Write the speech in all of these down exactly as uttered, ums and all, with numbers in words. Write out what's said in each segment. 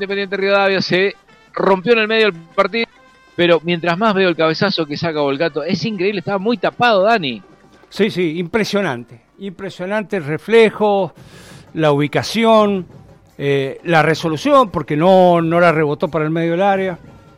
Independiente Rivadavia, se rompió en el medio del partido, pero mientras más veo el cabezazo que saca Volcato, es increíble, estaba muy tapado, Dani. Sí, sí, impresionante, impresionante el reflejo, la ubicación, eh, la resolución, porque no, no la rebotó para el medio del área.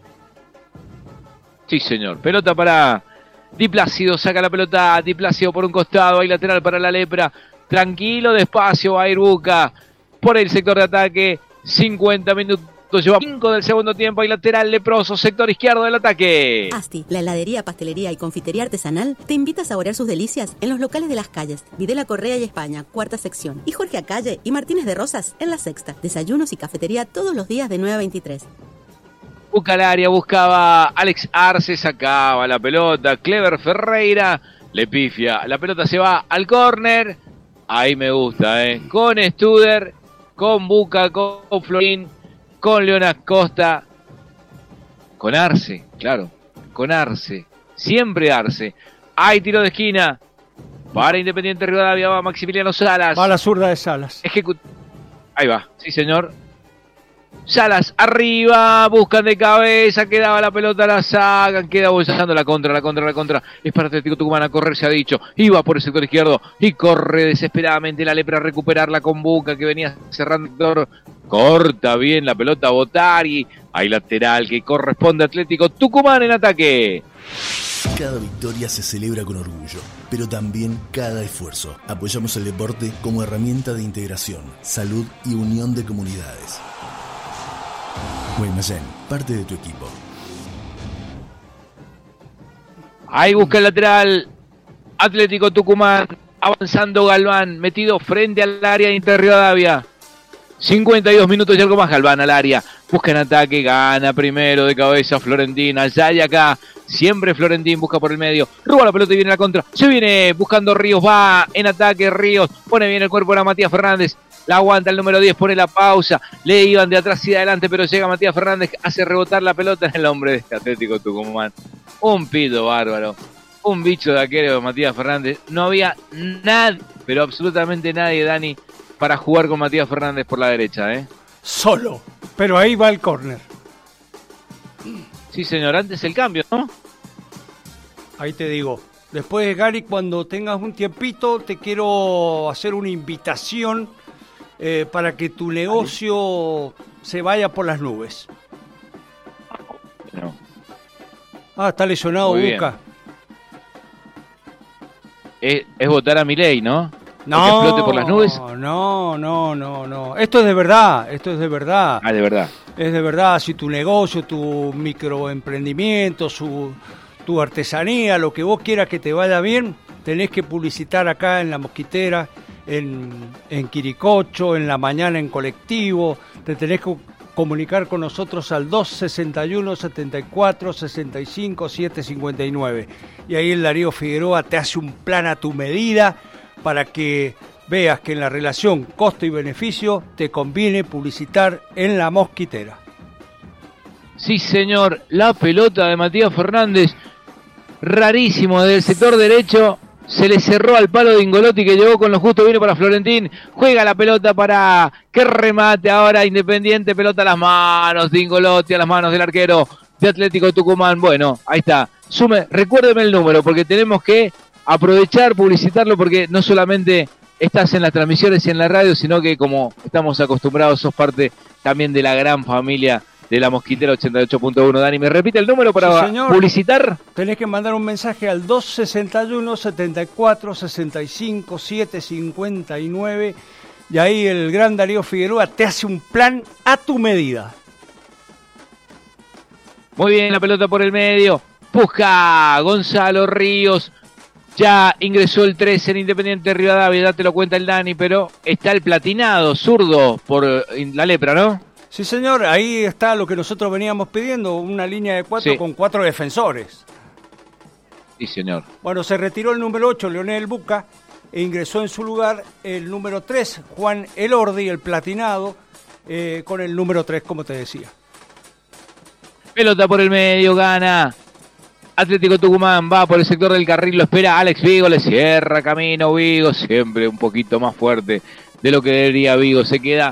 Sí, señor, pelota para Di Plácido, saca la pelota Di Plácido por un costado, hay lateral para la Lepra, tranquilo, despacio, va a ir Buca por el sector de ataque, cincuenta minutos. Lleva cinco del segundo tiempo, hay lateral leproso, sector izquierdo del ataque. Asti, la heladería, pastelería y confitería artesanal, te invita a saborear sus delicias en los locales de Las Calles, Videla Correa y España, cuarta sección, y Jorge Acalle y Martínez de Rosas en la sexta. Desayunos y cafetería todos los días de nueve a veintitrés. Busca el área, buscaba Alex Arce, sacaba la pelota, Clever Ferreira, le pifia, la pelota se va al córner, ahí me gusta, eh, con Studer, con Buca, con Florín, con Leonas Costa, con Arce, claro, con Arce, siempre Arce. Hay tiro de esquina para Independiente Rivadavia, va Maximiliano Salas. Va a la zurda de Salas. Ejecut... Ahí va, sí señor. Salas arriba, buscan de cabeza, quedaba la pelota, la sacan, queda bolsando la contra, la contra, la contra. Es para Atlético Tucumán a correr, se ha dicho. Iba por el sector izquierdo y corre desesperadamente la Lepra a recuperarla con Buca, que venía cerrando el sector. Corta bien la pelota Botari. Hay lateral que corresponde a Atlético Tucumán en ataque. Cada victoria se celebra con orgullo, pero también cada esfuerzo. Apoyamos el deporte como herramienta de integración, salud y unión de comunidades. Guaymallén, parte de tu equipo. Ahí busca el lateral Atlético Tucumán, avanzando Galván, metido frente al área de Inter Rivadavia. cincuenta y dos minutos y algo más, Galván al área, busca en ataque, gana primero de cabeza Florentín, allá y acá, siempre Florentín busca por el medio, roba la pelota y viene la contra, se viene buscando Ríos, va en ataque Ríos, pone bien el cuerpo a Matías Fernández, la aguanta el número diez, pone la pausa, le iban de atrás y de adelante, pero llega Matías Fernández, hace rebotar la pelota en el hombre de este Atlético Tucumán, un pito bárbaro, un bicho de aquel de Matías Fernández, no había nadie, pero absolutamente nadie, Dani, para jugar con Matías Fernández por la derecha, ¿eh? Solo, pero ahí va el córner. Sí, señor, antes el cambio, ¿no? Ahí te digo. Después, Gary, cuando tengas un tiempito, te quiero hacer una invitación eh, para que tu negocio se vaya por las nubes. No. Ah, está lesionado Buca. Es, es votar a Milei, ¿no? No, que explote por las nubes. No, no, no, no. Esto es de verdad, esto es de verdad. Ah, de verdad. Es de verdad, si tu negocio, tu microemprendimiento, su, tu artesanía, lo que vos quieras que te vaya bien, tenés que publicitar acá en La Mosquitera, en, en Quiricocho, en la mañana en colectivo, te tenés que comunicar con nosotros al dos sesenta y uno, setenta y cuatro, sesenta y cinco, setecientos cincuenta y nueve. Y ahí el Darío Figueroa te hace un plan a tu medida para que veas que en la relación costo y beneficio te conviene publicitar en La Mosquitera. Sí, señor, la pelota de Matías Fernández, rarísimo, del sector derecho, se le cerró al palo de Ingolotti que llegó con lo justo, viene para Florentín, juega la pelota para que remate ahora Independiente, pelota a las manos de Ingolotti, a las manos del arquero de Atlético Tucumán. Bueno, ahí está, sume, recuérdeme el número porque tenemos que aprovechar, publicitarlo, porque no solamente estás en las transmisiones y en la radio, sino que como estamos acostumbrados, sos parte también de la gran familia de La Mosquitera ochenta y ocho punto uno. Dani, ¿me repite el número para sí, publicitar? Tenés que mandar un mensaje al dos sesenta y uno, setenta y cuatro, sesenta y cinco, setecientos cincuenta y nueve y ahí el gran Darío Figueroa te hace un plan a tu medida. Muy bien, la pelota por el medio, busca Gonzalo Ríos. Ya ingresó el tres en Independiente Rivadavia, ya te lo cuenta el Dani, pero está el platinado, zurdo, por la Lepra, ¿no? Sí, señor, ahí está lo que nosotros veníamos pidiendo, una línea de cuatro sí. con cuatro defensores. Sí, señor. Bueno, se retiró el número ocho, Leonel Buca, e ingresó en su lugar el número tres, Juan Elordi, el platinado, eh, con el número tres, como te decía. Pelota por el medio, gana Atlético Tucumán, va por el sector del carril, lo espera Alex Vigo, le cierra camino Vigo, siempre un poquito más fuerte de lo que debería Vigo, se queda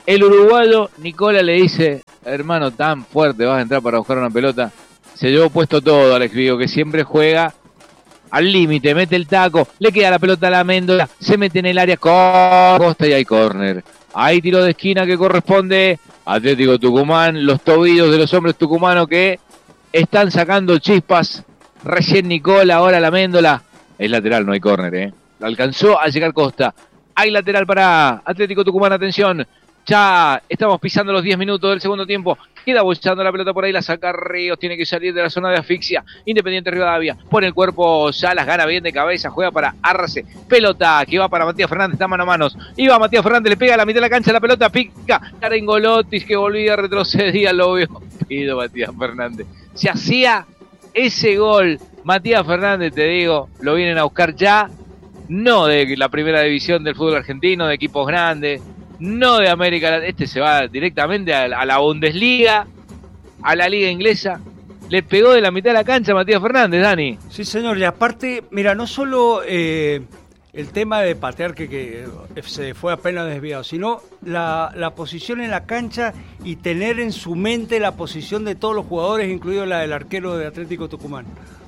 El uruguayo Nicola le dice, hermano, tan fuerte, vas a entrar para buscar una pelota. Se llevó puesto todo Alex Vigo, que siempre juega al límite, mete el taco, le queda la pelota a la Amendola, se mete en el área, Costa y hay córner. Hay tiro de esquina que corresponde a Atlético Tucumán, los tobillos de los hombres tucumanos que están sacando chispas. Recién Nicola, ahora la Amendola. Es lateral, no hay córner, ¿eh? Alcanzó a llegar Costa. Hay lateral para Atlético Tucumán, atención. Ya estamos pisando los diez minutos del segundo tiempo. Queda bochando la pelota por ahí, la saca Ríos, tiene que salir de la zona de asfixia. Independiente Rivadavia, pone el cuerpo Salas, gana bien de cabeza, juega para Arce. Pelota que va para Matías Fernández, está mano a manos. Iba Matías Fernández, le pega a la mitad de la cancha, la pelota pica. Carengolotis que volvía, retrocedía, lo vio. Pido Matías Fernández. Se hacía ese gol. Matías Fernández, te digo, lo vienen a buscar ya. No de la primera división del fútbol argentino, de equipos grandes. No de América, este se va directamente a la, a la Bundesliga, a la liga inglesa. Le pegó de la mitad de la cancha a Matías Fernández, Dani. Sí, señor, y aparte, mira, no solo eh, el tema de patear que, que se fue apenas desviado, sino la, la posición en la cancha y tener en su mente la posición de todos los jugadores, incluido la del arquero de Atlético Tucumán.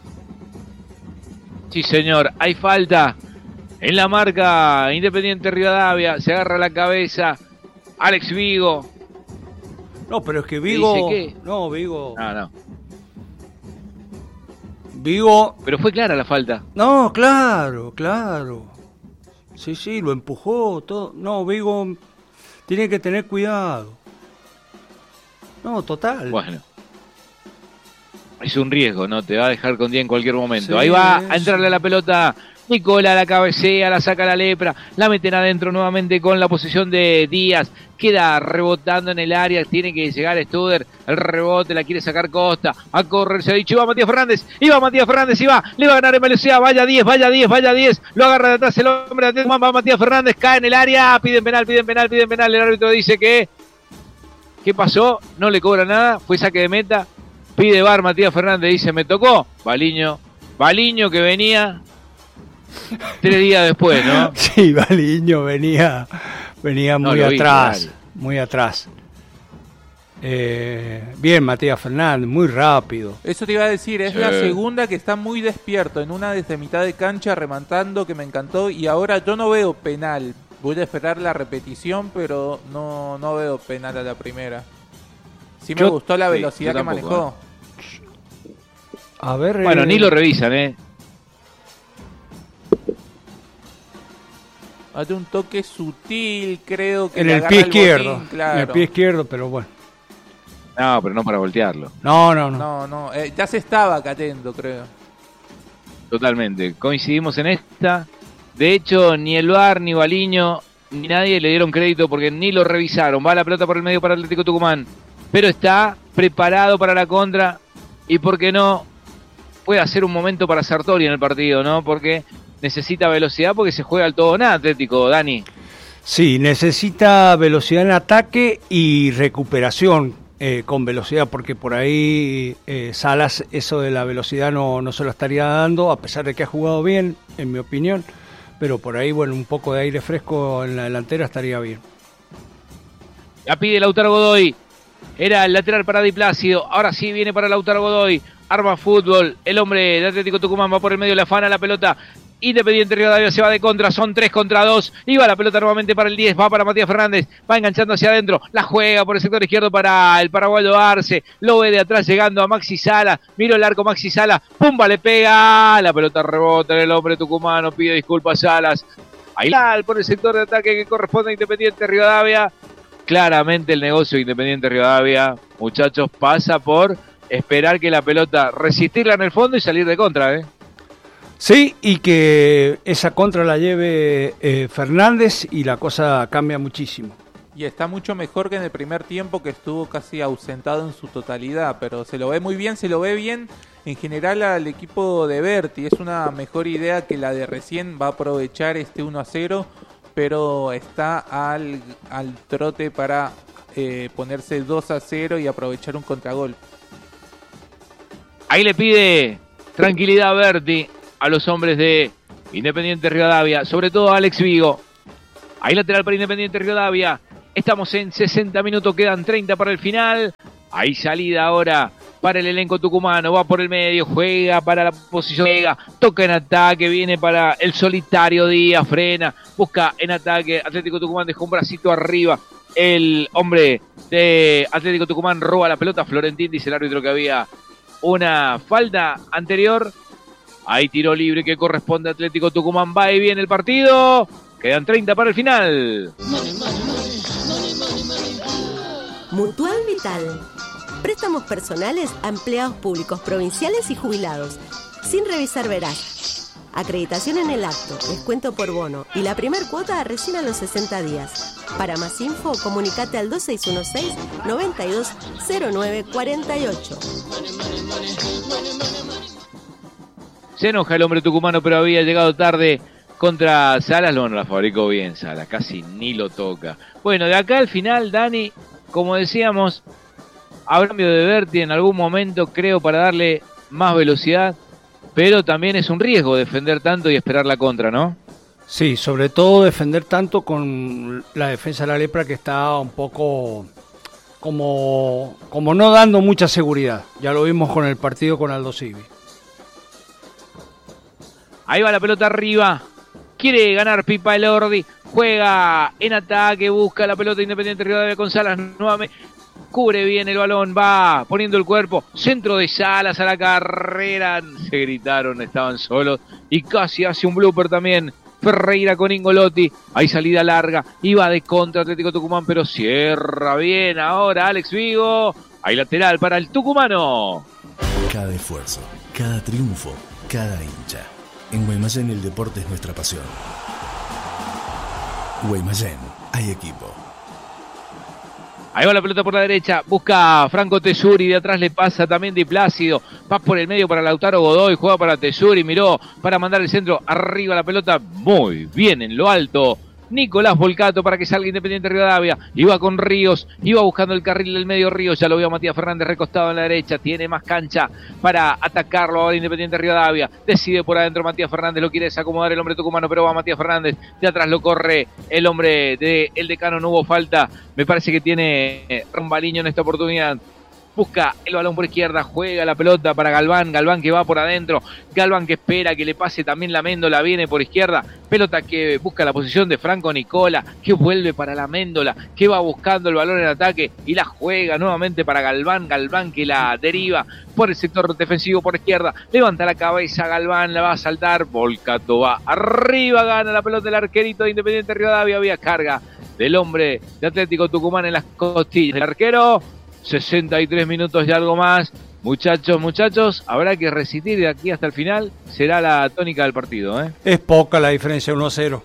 Sí, señor, hay falta. En la marca, Independiente Rivadavia, se agarra la cabeza, Alex Vigo. No, pero es que Vigo... ¿Dice qué? No, Vigo... No, no. Vigo... Pero fue clara la falta. No, claro, claro. Sí, sí, lo empujó, todo. No, Vigo tiene que tener cuidado. No, total. Bueno. Es un riesgo, ¿no? Te va a dejar con día en cualquier momento. Sí, Ahí va es... a entrarle la pelota... Nicola la cabecea, la saca la lepra, la meten adentro nuevamente con la posición de Díaz, queda rebotando en el área, tiene que llegar Studer, el rebote, la quiere sacar Costa, a correr, se ha dicho, iba Matías Fernández, iba Matías Fernández, iba, le va a ganar en velocidad, vaya diez, vaya diez, vaya diez, lo agarra de atrás el hombre, va Matías Fernández, cae en el área, piden penal, piden penal, piden penal, el árbitro dice que, ¿qué pasó? No le cobra nada, fue saque de meta, pide V A R Matías Fernández, dice, me tocó, Baliño, Baliño que venía... Tres días después, ¿no? Sí, Baliño venía, venía muy no, atrás, vi, muy atrás. Eh, bien, Matías Fernández, muy rápido. Eso te iba a decir, es sí. La segunda que está muy despierto, en una desde mitad de cancha rematando que me encantó y ahora yo no veo penal. Voy a esperar la repetición, pero no, no veo penal a la primera. Sí me yo, gustó la velocidad sí, que tampoco, manejó. ¿eh? A ver... Bueno, eh... ni lo revisan, ¿eh? Hace un toque sutil, creo que en le el agarra pie el izquierdo, botín, claro. en el pie izquierdo, pero bueno. No, pero no para voltearlo. No, no, no. No, no, eh, ya se estaba cayendo, creo. Totalmente, coincidimos en esta. De hecho, ni el V A R, ni Baliño, ni nadie le dieron crédito porque ni lo revisaron. Va la pelota por el medio para Atlético Tucumán, pero está preparado para la contra y, ¿por qué no? Puede hacer un momento para Sartori en el partido, ¿no? Porque... necesita velocidad porque se juega al todo o nada Atlético, Dani. Sí, necesita velocidad en ataque y recuperación eh, con velocidad, porque por ahí eh, Salas eso de la velocidad no, no se lo estaría dando, a pesar de que ha jugado bien, en mi opinión, pero por ahí, bueno, un poco de aire fresco en la delantera estaría bien. La pide Lautaro Godoy, era el lateral para Di Plácido, ahora sí viene para Lautaro Godoy, arma fútbol, el hombre de Atlético Tucumán va por el medio, le afana la pelota, Independiente Rivadavia se va de contra, son tres contra dos, iba la pelota nuevamente para el diez, va para Matías Fernández, va enganchando hacia adentro, la juega por el sector izquierdo para el paraguayo Arce, lo ve de atrás llegando a Maxi Sala, miro el arco Maxi Sala, pumba, le pega, la pelota rebota en el hombre tucumano, pide disculpas Salas, ahí por el sector de ataque que corresponde a Independiente Rivadavia, claramente el negocio de Independiente Rivadavia, muchachos, pasa por esperar que la pelota, resistirla en el fondo y salir de contra, ¿eh? Sí, y que esa contra la lleve eh, Fernández y la cosa cambia muchísimo. Y está mucho mejor que en el primer tiempo, que estuvo casi ausentado en su totalidad, pero se lo ve muy bien, se lo ve bien en general al equipo de Berti. Es una mejor idea que la de recién, va a aprovechar este uno a cero, pero está al, al trote para eh, ponerse dos a cero y aprovechar un contragol. Ahí le pide tranquilidad a Berti a los hombres de Independiente Rivadavia, sobre todo a Alex Vigo. Ahí lateral para Independiente Rivadavia. Estamos en sesenta minutos, quedan treinta para el final. Hay salida ahora para el elenco tucumano, va por el medio, juega para la posición, juega, toca en ataque, viene para el solitario Díaz, frena, busca en ataque, Atlético Tucumán dejó un bracito arriba, el hombre de Atlético Tucumán roba la pelota, Florentín dice el árbitro que había una falta anterior, hay tiro libre que corresponde a Atlético Tucumán, va y viene el partido, quedan treinta para el final. Mutual Vital. Préstamos personales a empleados públicos, provinciales y jubilados, sin revisar veraz. Acreditación en el acto, descuento por bono y la primer cuota recién a los sesenta días. Para más info, comunicate al dos seis uno seis, nueve dos cero nueve cuatro ocho. Se enoja el hombre tucumano, pero había llegado tarde contra Salas. No, no la fabricó bien Salas, casi ni lo toca. Bueno, de acá al final, Dani, como decíamos, habrá cambio de Berti en algún momento, creo, para darle más velocidad, pero también es un riesgo defender tanto y esperar la contra, ¿no? Sí, sobre todo defender tanto con la defensa de la Lepra, que está un poco como, como no dando mucha seguridad. Ya lo vimos con el partido con Aldo Civi. Ahí va la pelota arriba, quiere ganar Pipa Elordi, juega en ataque, busca la pelota Independiente Rivadavia con Salas nuevamente. Cubre bien el balón, va poniendo el cuerpo, centro de Salas a la carrera, se gritaron, estaban solos y casi hace un blooper también Ferreira con Ingolotti, hay salida larga, iba de contra Atlético Tucumán, pero cierra bien ahora Alex Vigo, hay lateral para el tucumano. Cada esfuerzo, cada triunfo, cada hincha. En Guaymallén el deporte es nuestra pasión. Guaymallén, hay equipo. Ahí va la pelota por la derecha, busca Franco Tesuri, de atrás le pasa también Di Plácido, va por el medio para Lautaro Godoy, juega para Tesuri, miró para mandar el centro, arriba la pelota, muy bien en lo alto, Nicolás Volcato para que salga Independiente Rivadavia, iba con Ríos, iba buscando el carril del medio Ríos, ya lo vio Matías Fernández recostado en la derecha, tiene más cancha para atacarlo ahora Independiente Rivadavia, decide por adentro Matías Fernández, lo quiere desacomodar el hombre tucumano, pero va Matías Fernández, de atrás lo corre el hombre de el decano, no hubo falta, me parece que tiene Rombaliño en esta oportunidad. Busca el balón por izquierda, juega la pelota para Galván, Galván que va por adentro, Galván que espera que le pase también la Méndola, viene por izquierda, pelota que busca la posición de Franco Nicola, que vuelve para la Méndola, que va buscando el balón en ataque y la juega nuevamente para Galván, Galván que la deriva por el sector defensivo por izquierda, levanta la cabeza Galván, la va a saltar, Volcato va arriba, gana la pelota el arquerito de Independiente Rivadavia, había carga del hombre de Atlético Tucumán en las costillas, el arquero. sesenta y tres minutos y algo más. Muchachos, muchachos, habrá que resistir de aquí hasta el final. Será la tónica del partido, ¿eh? Es poca la diferencia, uno a cero.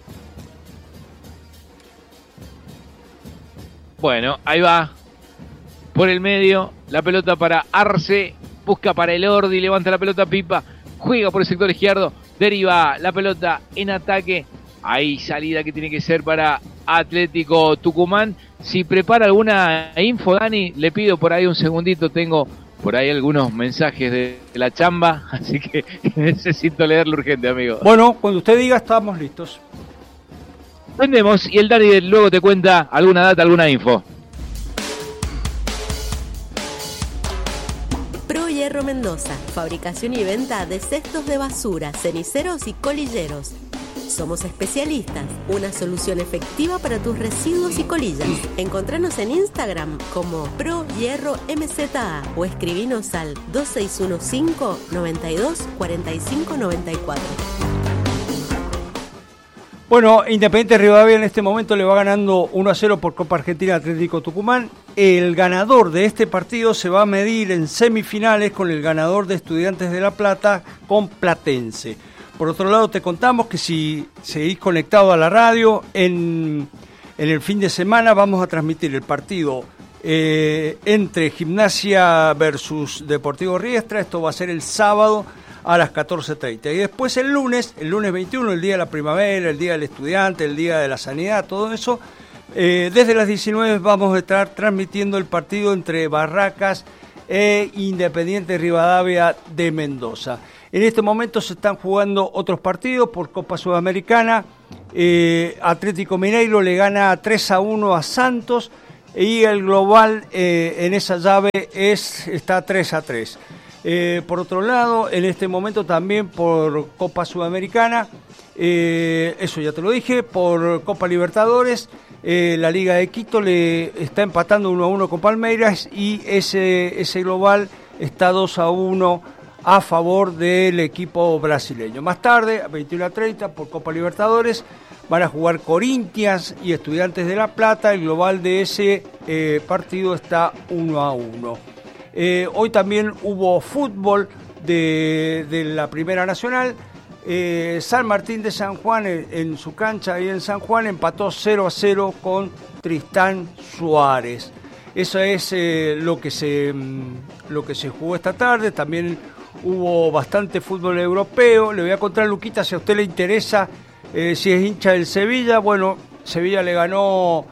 Bueno, ahí va. Por el medio, la pelota para Arce. Busca para Elordi, levanta la pelota Pipa. Juega por el sector izquierdo. Deriva la pelota en ataque. Ahí salida que tiene que ser para Atlético Tucumán. Si prepara alguna info, Dani, le pido por ahí un segundito. Tengo por ahí algunos mensajes de la chamba, así que necesito leerlo urgente, amigo. Bueno, cuando usted diga, estamos listos. Prendemos y el Dani luego te cuenta alguna data, alguna info. Pro Hierro Mendoza, fabricación y venta de cestos de basura, ceniceros y colilleros. Somos especialistas, una solución efectiva para tus residuos y colillas. Encontranos en Instagram como Pro Hierro M Z A o escribinos al dos seis uno cinco, nueve dos, cuatro cinco nueve cuatro. Bueno, Independiente Rivadavia en este momento le va ganando uno a cero por Copa Argentina Atlético Tucumán. El ganador de este partido se va a medir en semifinales con el ganador de Estudiantes de La Plata con Platense. Por otro lado, te contamos que si seguís conectado a la radio, en, en el fin de semana vamos a transmitir el partido eh, entre Gimnasia versus Deportivo Riestra. Esto va a ser el sábado a las catorce treinta. Y después el lunes, el lunes veintiuno, el día de la primavera, el día del estudiante, el día de la sanidad, todo eso, eh, desde las diecinueve vamos a estar transmitiendo el partido entre Barracas e Independiente Rivadavia de Mendoza. En este momento se están jugando otros partidos por Copa Sudamericana. eh, Atlético Mineiro le gana tres a uno a Santos y el global eh, en esa llave es está tres a tres. Eh, por otro lado, en este momento también por Copa Sudamericana, eh, eso ya te lo dije, por Copa Libertadores, eh, la Liga de Quito le está empatando uno a uno con Palmeiras y ese, ese global está dos a uno a favor del equipo brasileño. Más tarde, a veintiuno a treinta, por Copa Libertadores, van a jugar Corinthians y Estudiantes de La Plata. El global de ese eh, partido está uno a uno. Eh, hoy también hubo fútbol de, de la Primera Nacional. Eh, San Martín de San Juan en, en su cancha ahí en San Juan empató cero a cero con Tristán Suárez. Eso es eh, lo que se lo que se jugó esta tarde. También hubo bastante fútbol europeo. Le voy a contar, Luquita, si a usted le interesa, eh, si es hincha del Sevilla. Bueno, Sevilla le ganó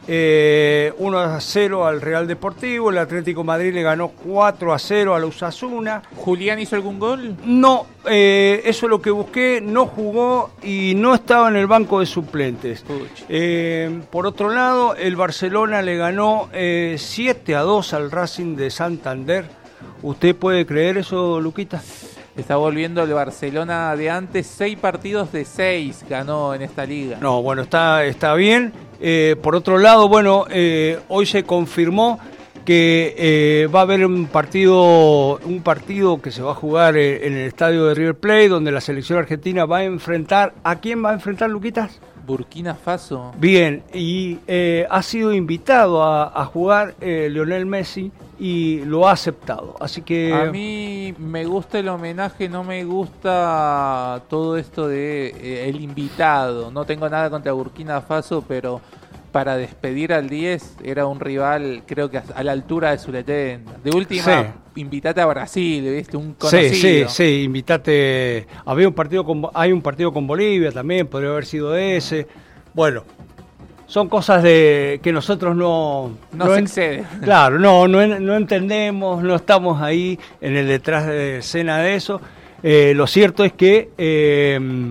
Eh, uno a cero al Real Deportivo. El Atlético de Madrid le ganó cuatro a cero al Osasuna. ¿Julián hizo algún gol? No, eh, eso es lo que busqué. No jugó y no estaba en el banco de suplentes. Eh, por otro lado, el Barcelona le ganó eh, siete a dos al Racing de Santander. ¿Usted puede creer eso, Luquita? Está volviendo el Barcelona de antes. Seis partidos de seis ganó en esta liga. No, bueno, está, está bien. Eh, por otro lado, bueno, eh, hoy se confirmó que eh, va a haber un partido, un partido que se va a jugar en el estadio de River Plate, donde la selección argentina va a enfrentar. ¿A quién va a enfrentar, Luquitas? Burkina Faso. Bien, y eh, ha sido invitado a, a jugar eh, Lionel Messi y lo ha aceptado. Así que a mí me gusta el homenaje, no me gusta todo esto de eh, el invitado. No tengo nada contra Burkina Faso, pero para despedir al diez era un rival, creo que a la altura de su leyenda. De última, sí. Invitate a Brasil, ¿viste? Un conocido. Sí, sí, sí, invitate. Había un partido con, hay un partido con Bolivia también, podría haber sido ese. Bueno, son cosas de que nosotros no... No, no se excede. Claro, no, no, no entendemos, no estamos ahí en el detrás de escena de eso. Eh, lo cierto es que eh,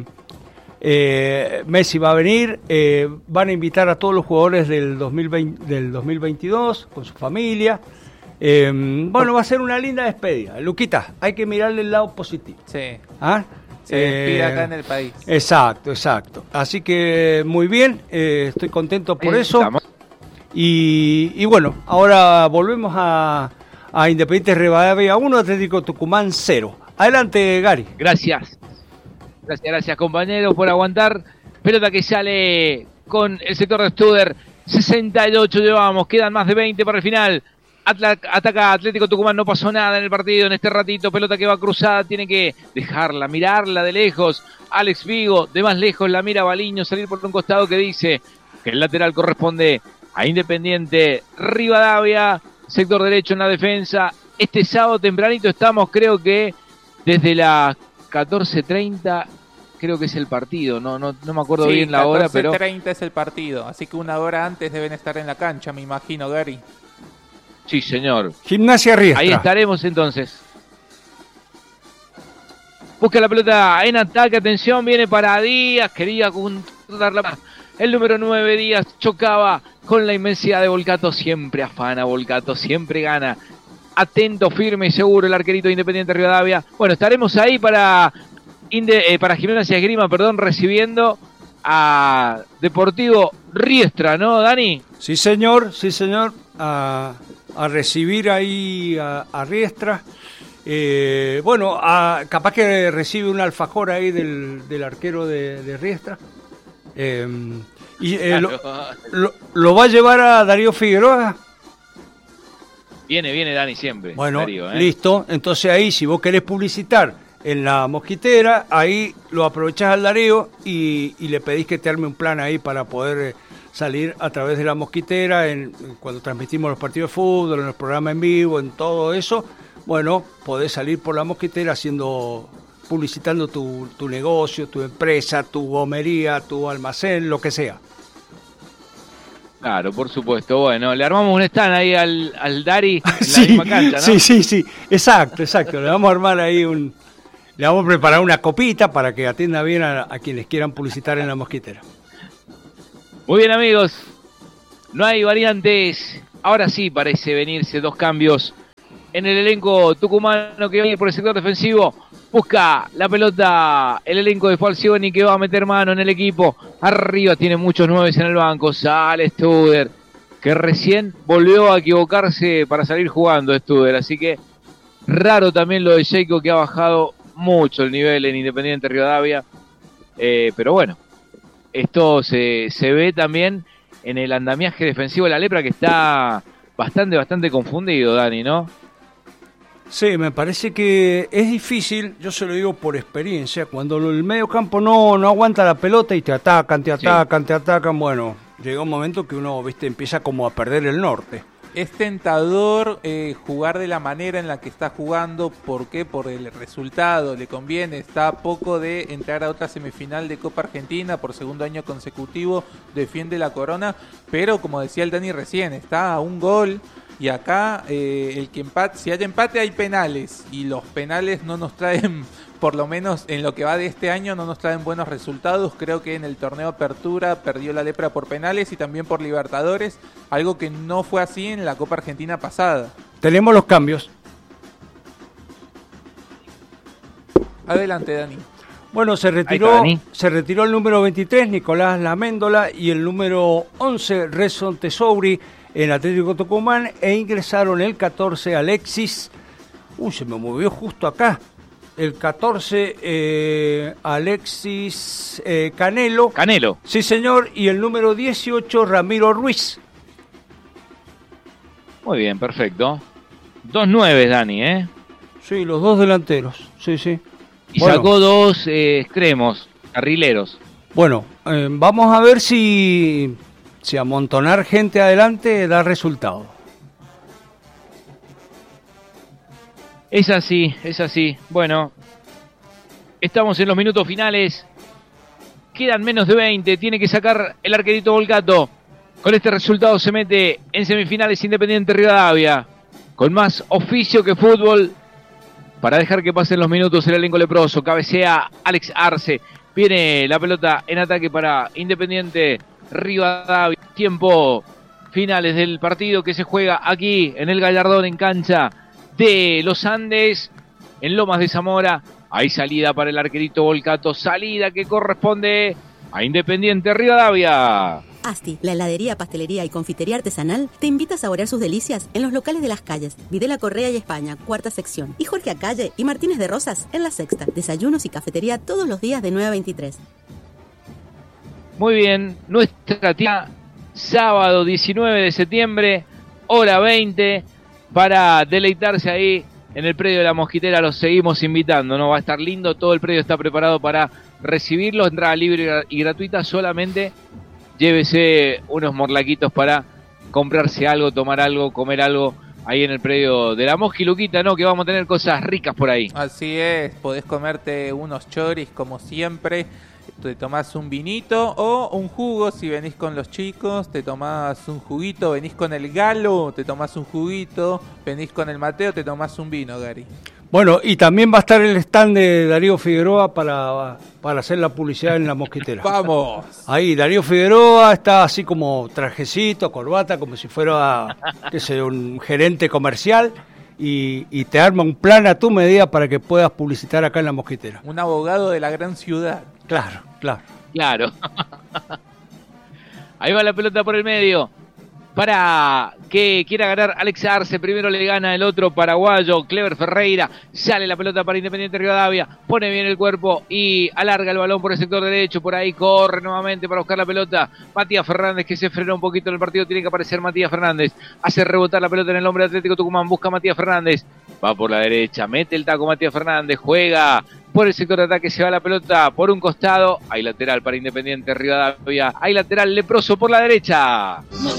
eh, Messi va a venir, eh, van a invitar a todos los jugadores del, dos mil veinte, del dos mil veintidós con su familia. Eh, bueno, va a ser una linda despedida. Luquita, hay que mirarle el lado positivo. Sí. ¿Ah? Se despide eh, acá en el país. Exacto, exacto. Así que muy bien, eh, estoy contento por eso. Y, y bueno, ahora volvemos a, a Independiente Rivadavia uno, Atlético Tucumán cero. Adelante, Gary. Gracias. Gracias, gracias compañeros por aguantar. Pelota que sale con el sector de Studer. sesenta y ocho llevamos, quedan más de veinte para el final. Atla- ataca Atlético Tucumán, no pasó nada en el partido en este ratito, pelota que va cruzada, tiene que dejarla, mirarla de lejos. Alex Vigo, de más lejos la mira Baliño, salir por un costado que dice que el lateral corresponde a Independiente Rivadavia, sector derecho en la defensa. Este sábado tempranito estamos, creo que desde las catorce treinta, creo que es el partido, no no, no me acuerdo sí, bien la hora, pero catorce treinta es el partido, así que una hora antes deben estar en la cancha, me imagino, Gary. Sí, señor. Gimnasia Riestra. Ahí estaremos entonces. Busca la pelota en ataque, atención, viene para Díaz, quería controlarla. El número nueve, Díaz, chocaba con la inmensidad de Volcato, siempre afana Volcato, siempre gana. Atento, firme y seguro el arquerito de Independiente Rivadavia. Bueno, estaremos ahí para, Inde, eh, para Gimnasia Esgrima, perdón, recibiendo a Deportivo Riestra, ¿no, Dani? Sí, señor, sí, señor. A, a recibir ahí a, a Riestra. Eh, bueno, a, capaz que recibe un alfajor ahí del, del arquero de, de Riestra. Eh, y eh, lo, lo, lo va a llevar a Darío Figueroa. Viene, viene Dani siempre. Bueno, Darío, ¿eh? Listo. Entonces ahí, si vos querés publicitar en la mosquitera, ahí lo aprovechás al Darío y, y le pedís que te arme un plan ahí para poder salir a través de la mosquitera en, cuando transmitimos los partidos de fútbol, en los programas en vivo, en todo eso. Bueno, podés salir por la mosquitera haciendo, publicitando tu, tu negocio, tu empresa, tu gomería, tu almacén, lo que sea. Claro, por supuesto. Bueno, le armamos un stand ahí al, al Dari en sí, la misma cancha, ¿no? Sí, sí, sí, exacto, exacto. Le vamos a armar ahí un... Le vamos a preparar una copita para que atienda bien a, a quienes quieran publicitar en la mosquitera. Muy bien, amigos. No hay variantes. Ahora sí parece venirse dos cambios en el elenco tucumano que viene por el sector defensivo. Busca la pelota el elenco de Falcioni que va a meter mano en el equipo. Arriba tiene muchos nueves en el banco. Sale Studer, que recién volvió a equivocarse para salir jugando Studer. Así que raro también lo de Sheiko, que ha bajado mucho el nivel en Independiente Rivadavia. Eh, pero bueno, esto se, se ve también en el andamiaje defensivo de la Lepra, que está bastante, bastante confundido, Dani, ¿no? Sí, me parece que es difícil, yo se lo digo por experiencia, cuando el medio campo no, no aguanta la pelota y te atacan, te atacan, sí. te atacan, bueno, llega un momento que uno, viste, empieza como a perder el norte. Es tentador eh, jugar de la manera en la que está jugando. ¿Por qué? Por el resultado, le conviene. Está a poco de entrar a otra semifinal de Copa Argentina por segundo año consecutivo, defiende la corona, pero como decía el Dani recién, está a un gol. Y acá, eh, el que empate, si hay empate hay penales, y los penales no nos traen, por lo menos en lo que va de este año, no nos traen buenos resultados. Creo que en el torneo Apertura perdió la Lepra por penales y también por Libertadores, algo que no fue así en la Copa Argentina pasada. Tenemos los cambios. Adelante, Dani. Bueno, se retiró, se retiró el número veintitrés, Nicolás Laméndola, y el número once, Rezon Tesouri, en Atlético Tucumán, e ingresaron el catorce, Alexis, uy, se me movió justo acá, el catorce, eh, Alexis eh, Canelo. Canelo. Sí, señor, y el número dieciocho, Ramiro Ruiz. Muy bien, perfecto. Dos nueves, Dani, ¿eh? Sí, los dos delanteros, sí, sí. Y bueno. Sacó dos eh, extremos, carrileros. Bueno, eh, vamos a ver si... Si amontonar gente adelante da resultado. Es así, es así. Bueno, estamos en los minutos finales. Quedan menos de veinte. Tiene que sacar el arquerito Volcato. Con este resultado se mete en semifinales Independiente Rivadavia. Con más oficio que fútbol. Para dejar que pasen los minutos el elenco leproso. Cabecea Alex Arce. Viene la pelota en ataque para Independiente Rivadavia. Tiempo finales del partido que se juega aquí en el Gallardón, en cancha de los Andes, en Lomas de Zamora. Hay salida para el arquerito Volcato, salida que corresponde a Independiente Rivadavia. Asti, la heladería, pastelería y confitería artesanal, te invita a saborear sus delicias en los locales de Las Calles, Videla Correa y España, cuarta sección, y Jorge Acalle y Martínez de Rosas en la sexta. Desayunos y cafetería todos los días de nueve a veintitrés. Muy bien, nuestra tía, sábado diecinueve de septiembre, hora veinte, para deleitarse ahí en el predio de la Mosquitera. Los seguimos invitando, ¿no? Va a estar lindo, todo el predio está preparado para recibirlos, entrada libre y gratuita. Solamente llévese unos morlaquitos para comprarse algo, tomar algo, comer algo ahí en el predio de la Mosqui, Luquita, ¿no? Que vamos a tener cosas ricas por ahí. Así es, podés comerte unos choris como siempre. Te tomás un vinito o un jugo si venís con los chicos, te tomás un juguito, venís con el Galo, te tomás un juguito, venís con el Mateo, te tomás un vino, Gary. Bueno, y también va a estar el stand de Darío Figueroa para, para hacer la publicidad en la Mosquitera. ¡Vamos! Ahí, Darío Figueroa está así como trajecito, corbata, como si fuera, qué sé, un gerente comercial. Y, y te arma un plan a tu medida para que puedas publicitar acá en la Mosquitera. Un abogado de la gran ciudad. Claro, claro. Claro. Ahí va la pelota por el medio. Para que quiera ganar Alex Arce. Primero le gana el otro paraguayo, Clever Ferreira. Sale la pelota para Independiente Rivadavia. Pone bien el cuerpo y alarga el balón por el sector derecho. Por ahí corre nuevamente para buscar la pelota Matías Fernández, que se frenó un poquito en el partido. Tiene que aparecer Matías Fernández. Hace rebotar la pelota en el hombre Atlético Tucumán. Busca Matías Fernández. Va por la derecha. Mete el taco Matías Fernández. Juega por el sector de ataque. Se va la pelota por un costado. Hay lateral para Independiente Rivadavia. Hay lateral leproso por la derecha.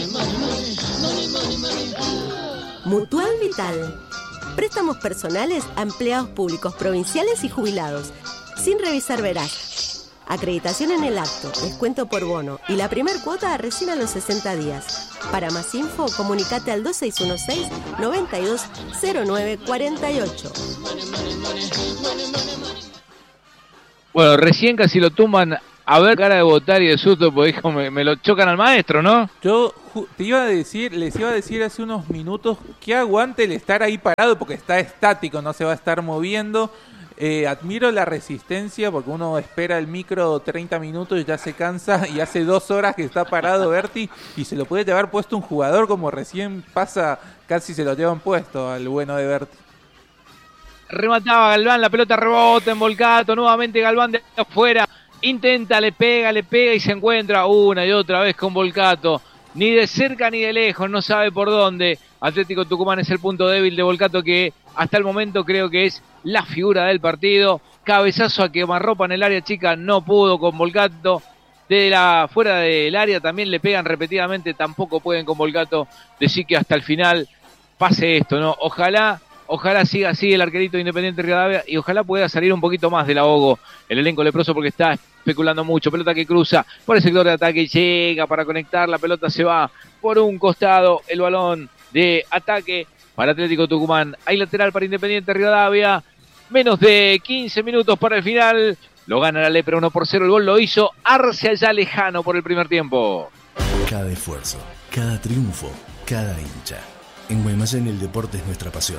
Mutual Vital. Préstamos personales a empleados públicos provinciales y jubilados, sin revisar veraz. Acreditación en el acto, descuento por bono y la primer cuota recién a los sesenta días. Para más info, comunicate al dos seis uno seis, noventa y dos, cero nueve cuarenta y ocho. Bueno, recién casi lo tumban a ver cara de votar y de susto, porque dijo, me, me lo chocan al maestro, ¿no? Yo te iba a decir, les iba a decir hace unos minutos que aguante el estar ahí parado porque está estático, no se va a estar moviendo. Eh, admiro la resistencia porque uno espera el micro treinta minutos y ya se cansa, y hace dos horas que está parado Berti y se lo puede llevar puesto un jugador, como recién pasa, casi se lo llevan puesto al bueno de Berti. Remataba Galván, la pelota rebota en Volcato, nuevamente Galván de afuera, intenta, le pega, le pega y se encuentra una y otra vez con Volcato, ni de cerca ni de lejos, no sabe por dónde. Atlético Tucumán es el punto débil de Volcato, que hasta el momento creo que es la figura del partido. Cabezazo a quemarropa en el área chica, no pudo con Volcato. De la fuera del área también le pegan repetidamente, tampoco pueden con Volcato. Decir que hasta el final pase esto, ¿no? Ojalá, ojalá siga así el arquerito de Independiente Rivadavia y ojalá pueda salir un poquito más del ahogo el elenco leproso, porque está especulando mucho. Pelota que cruza por el sector de ataque, llega para conectar, la pelota se va por un costado, el balón de ataque para Atlético Tucumán. Hay lateral para Independiente Rivadavia. Menos de quince minutos para el final. Lo gana la Lepra uno por cero. El gol lo hizo Arce allá lejano por el primer tiempo. Cada esfuerzo, cada triunfo, cada hincha. En Guaymallén el deporte es nuestra pasión.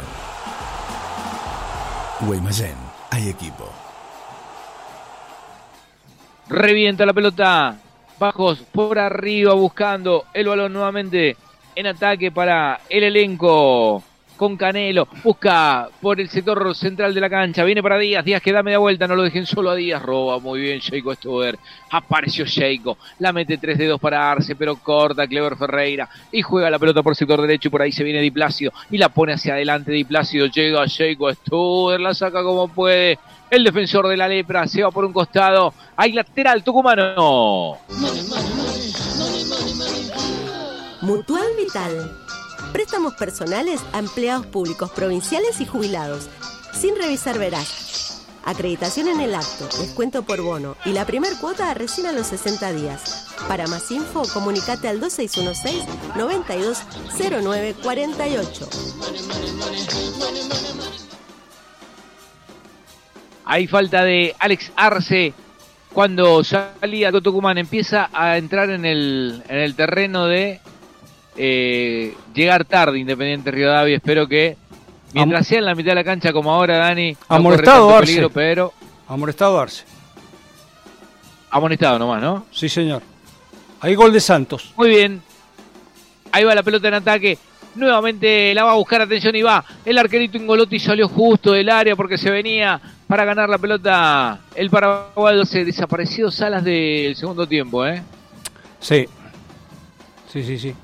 Guaymallén, hay equipo. Revienta la pelota. Bajos por arriba buscando el balón nuevamente en ataque para el elenco con Canelo. Busca por el sector central de la cancha. Viene para Díaz. Díaz que da media vuelta. No lo dejen solo a Díaz. Roba muy bien Sheiko Stuber. Apareció Sheiko. La mete tres dedos para Arce, pero corta Clever Ferreira. Y juega la pelota por sector derecho. Y por ahí se viene Di Plácido. Y la pone hacia adelante Di Plácido. Llega Sheiko Stuber. La saca como puede. El defensor de la Lepra se va por un costado. Hay lateral tucumano. Mutual Vital. Préstamos personales a empleados públicos, provinciales y jubilados. Sin revisar verás. Acreditación en el acto, descuento por bono y la primer cuota recién a los sesenta días. Para más info, comunicate al dos seis uno seis, nueve dos cero nueve cuatro ocho. Hay falta de Alex Arce cuando salía Tucumán. Empieza a entrar en el, en el terreno de eh, llegar tarde Independiente Rivadavia. Espero que mientras Am sea en la mitad de la cancha como ahora, Dani, amonestado no Arce. Peligro, pero amonestado Arce. Amonestado nomás, ¿no? Sí, señor. Hay gol de Santos. Muy bien. Ahí va la pelota en ataque. Nuevamente la va a buscar, atención, y va. El arquerito Ingolotti salió justo del área porque se venía para ganar la pelota. El paraguayo se desapareció Salas del segundo tiempo, ¿eh? Sí. Sí, sí, sí.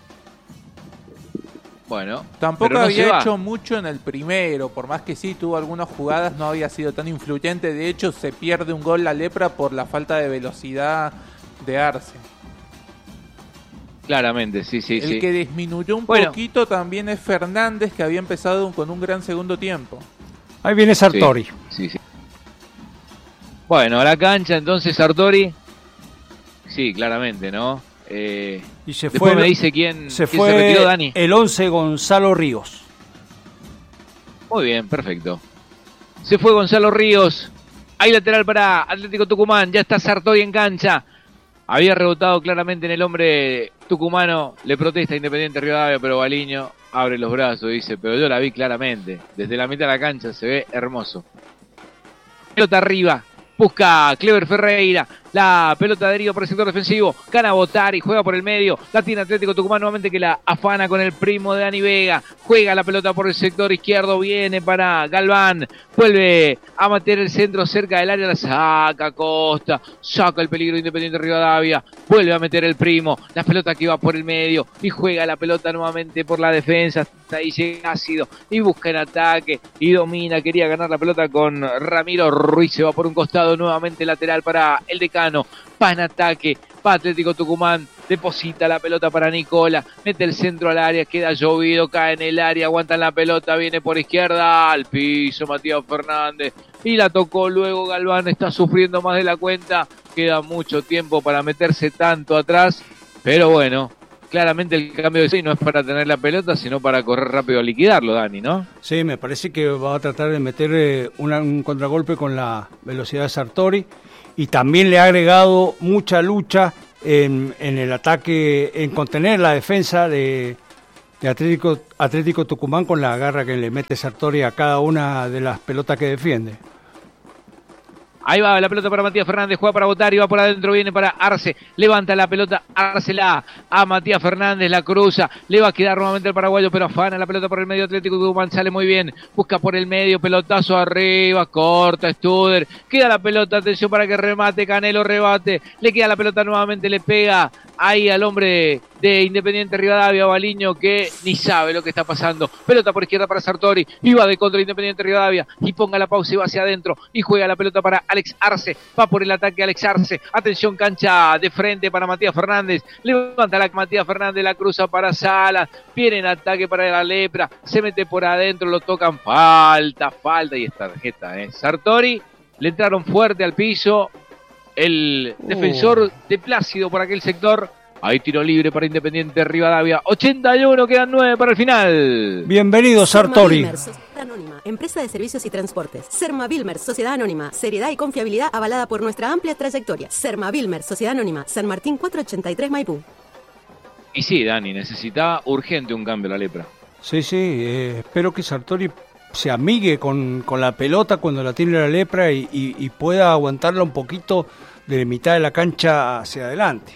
Bueno. Tampoco no había hecho mucho en el primero, por más que sí tuvo algunas jugadas, no había sido tan influyente. De hecho, se pierde un gol la Lepra por la falta de velocidad de Arce. Claramente, sí, sí, el sí. El que disminuyó un bueno. poquito también es Fernández, que había empezado con un gran segundo tiempo. Ahí viene Sartori. Sí, sí, sí. Bueno, a la cancha entonces Sartori. Sí, claramente, ¿no? Eh, y se después fue, me dice quién se, quién fue se retiró, Dani. El once Gonzalo Ríos. Muy bien, perfecto. Se fue Gonzalo Ríos. Hay lateral para Atlético Tucumán. Ya está Sartori en cancha. Había rebotado claramente en el hombre tucumano. Le protesta Independiente Rivadavia, pero Baliño abre los brazos y dice, pero yo la vi claramente. Desde la mitad de la cancha se ve hermoso. Pelota arriba. Busca Clever Ferreira. La pelota deriva por el sector defensivo. Gana Botar y juega por el medio. La tiene Atlético Tucumán nuevamente, que la afana con el primo de Dani Vega. Juega la pelota por el sector izquierdo. Viene para Galván. Vuelve a meter el centro cerca del área. La saca Costa. Saca el peligro Independiente Rivadavia. Vuelve a meter el primo. La pelota que va por el medio. Y juega la pelota nuevamente por la defensa. Hasta ahí llega Ácido. Y busca el ataque. Y domina. Quería ganar la pelota con Ramiro Ruiz. Se va por un costado. Nuevamente lateral para el decano. Va en ataque, va Atlético Tucumán, deposita la pelota para Nicola, mete el centro al área, queda llovido, cae en el área, aguantan la pelota, viene por izquierda, al piso Matías Fernández, y la tocó luego Galván, está sufriendo más de la cuenta, queda mucho tiempo para meterse tanto atrás, pero bueno, claramente el cambio de seis no es para tener la pelota, sino para correr rápido a liquidarlo, Dani, ¿no? Sí, me parece que va a tratar de meter eh, una, un contragolpe con la velocidad de Sartori, y también le ha agregado mucha lucha en, en el ataque, en contener la defensa de, de Atlético, Atlético Tucumán con la garra que le mete Sartori a cada una de las pelotas que defiende. Ahí va la pelota para Matías Fernández, juega para Botari, va por adentro, viene para Arce, levanta la pelota, Arce la a Matías Fernández, la cruza, le va a quedar nuevamente el paraguayo, pero afana la pelota por el medio. Atlético Tucumán sale muy bien, busca por el medio, pelotazo arriba, corta Studer, queda la pelota, atención para que remate, Canelo rebate, le queda la pelota nuevamente, le pega ahí al hombre de Independiente Rivadavia, Baliño, que ni sabe lo que está pasando. Pelota por izquierda para Sartori, y va de contra Independiente Rivadavia, y ponga la pausa y va hacia adentro, y juega la pelota para Alex Arce, va por el ataque Alex Arce, atención, cancha de frente para Matías Fernández, levanta la Matías Fernández, la cruza para Salas, viene en ataque para la Lepra, se mete por adentro, lo tocan, falta, falta, y esta tarjeta, ¿eh? Sartori, le entraron fuerte al piso, el defensor uh. de Plácido por aquel sector. Hay tiro libre para Independiente Rivadavia. ochenta y uno, quedan nueve para el final. Bienvenido, Sartori. Serma Vilmer, Sociedad Anónima, empresa de servicios y transportes. Serma Vilmer, Sociedad Anónima, seriedad y confiabilidad avalada por nuestra amplia trayectoria. Serma Vilmer, Sociedad Anónima, San Martín cuatrocientos ochenta y tres, Maipú. Y sí, Dani, necesitaba urgente un cambio la Lepra. Sí, sí, eh, espero que Sartori se amigue con, con la pelota cuando la tiene la Lepra y, y, y pueda aguantarla un poquito de mitad de la cancha hacia adelante.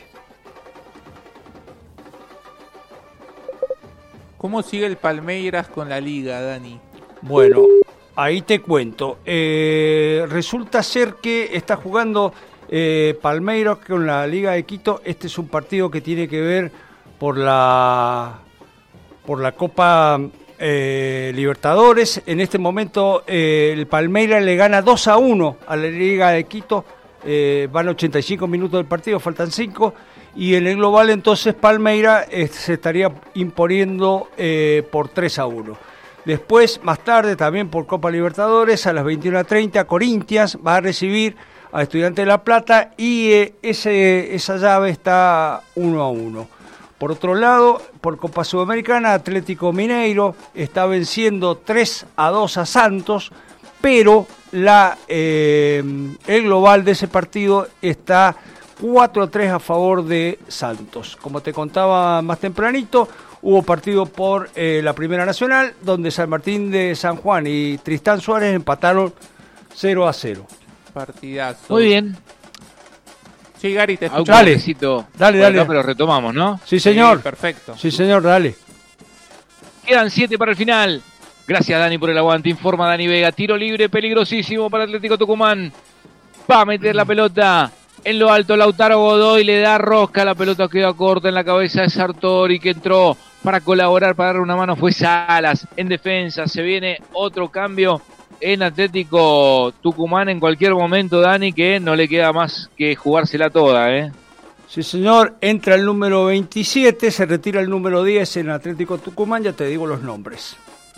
¿Cómo sigue el Palmeiras con la liga, Dani? Bueno, ahí te cuento. Eh, resulta ser que está jugando eh, Palmeiras con la Liga de Quito. Este es un partido que tiene que ver por la por la Copa eh, Libertadores. En este momento eh, el Palmeiras le gana dos a uno a la Liga de Quito. Eh, van ochenta y cinco minutos del partido, faltan cinco. Y en el global entonces Palmeiras eh, se estaría imponiendo eh, por tres a uno. Después, más tarde, también por Copa Libertadores, a las veintiuna treinta, Corinthians va a recibir a Estudiantes de La Plata y eh, ese, esa llave está uno a uno. Por otro lado, por Copa Sudamericana, Atlético Mineiro está venciendo tres a dos a Santos, pero la, eh, el global de ese partido está cuatro a tres a favor de Santos. Como te contaba más tempranito, hubo partido por eh, la Primera Nacional, donde San Martín de San Juan y Tristán Suárez empataron cero a cero. Partidazo. Muy bien. Sí, Gary, te escucho. Dale, dale, dale. Acá, pero retomamos, ¿no? Sí, señor. Sí, perfecto. Sí, señor, dale. Quedan siete para el final. Gracias, Dani, por el aguante. Informa Dani Vega. Tiro libre, peligrosísimo para Atlético Tucumán. Va a meter la pelota en lo alto. Lautaro Godoy le da rosca. La pelota queda corta en la cabeza de Sartori, que entró para colaborar, para darle una mano. Fue Salas en defensa. Se viene otro cambio en Atlético Tucumán en cualquier momento, Dani, que no le queda más que jugársela toda, ¿eh? Sí, señor. Entra el número veintisiete, se retira el número diez en Atlético Tucumán. Ya te digo los nombres.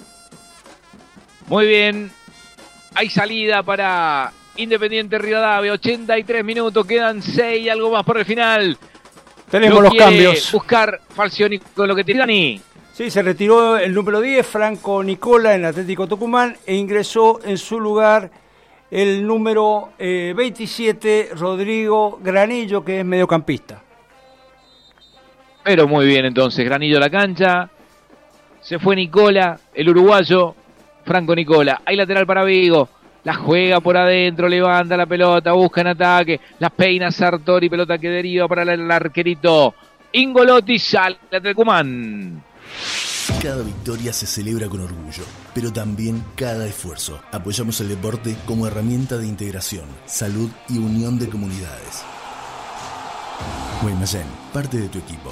Muy bien. Hay salida para Independiente Rivadavia. ochenta y tres minutos. Quedan seis y algo más por el final. Tenemos los cambios. Buscar Falcioni con lo que tiene Dani. Sí, se retiró el número diez, Franco Nicola, en Atlético Tucumán, e ingresó en su lugar el número eh, veintisiete, Rodrigo Granillo, que es mediocampista. Pero muy bien entonces, Granillo a la cancha. Se fue Nicola, el uruguayo, Franco Nicola. Hay lateral para Vigo. La juega por adentro, levanta la pelota, busca en ataque. La peina Sartori, pelota que deriva para el arquerito Ingolotti, sale de Tucumán. Cada victoria se celebra con orgullo, pero también cada esfuerzo. Apoyamos el deporte como herramienta de integración, salud y unión de comunidades. Guaymallén, parte de tu equipo.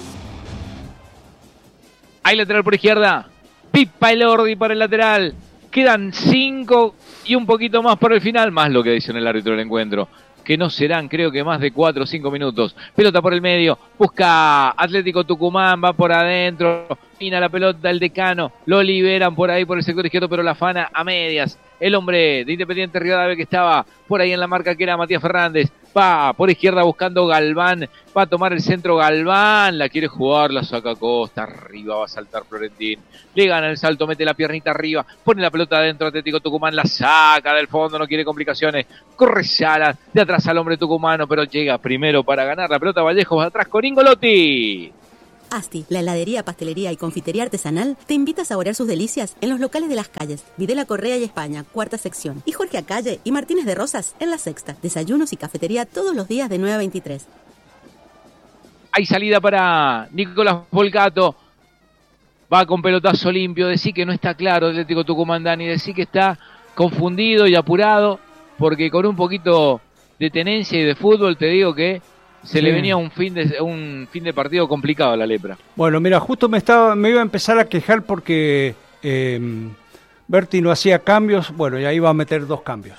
Hay lateral por izquierda. Pipa Elordi para el lateral. Quedan cinco y un poquito más por el final, más lo que dice el árbitro del encuentro, que no serán, creo que más de cuatro o cinco minutos. Pelota por el medio, busca Atlético Tucumán, va por adentro, fina la pelota el Decano, lo liberan por ahí por el sector izquierdo, pero la afana a medias. El hombre de Independiente Rivadavia que estaba por ahí en la marca, que era Matías Fernández, Va por izquierda buscando Galván, va a tomar el centro Galván, la quiere jugar, la saca Costa, arriba va a saltar Florentín, le gana el salto, mete la piernita arriba, pone la pelota adentro, Atlético Tucumán la saca del fondo, no quiere complicaciones, corre Salas, de atrás al hombre tucumano, pero llega primero para ganar la pelota Vallejos, atrás con Ingolotti. Asti, la heladería, pastelería y confitería artesanal, te invita a saborear sus delicias en los locales de Las Calles, Videla Correa y España, cuarta sección, y Jorge Acalle y Martínez de Rosas en la sexta. Desayunos y cafetería todos los días de nueve a veintitrés. Hay salida para Nicolás Volcato, va con pelotazo limpio, decí que no está claro Atlético Tucumán, Dani, decí que está confundido y apurado, porque con un poquito de tenencia y de fútbol te digo que se sí. le venía un fin de un fin de partido complicado a la Lepra. Bueno, mira, justo me estaba me iba a empezar a quejar porque eh, Berti no hacía cambios, bueno, y ahí va a meter dos cambios.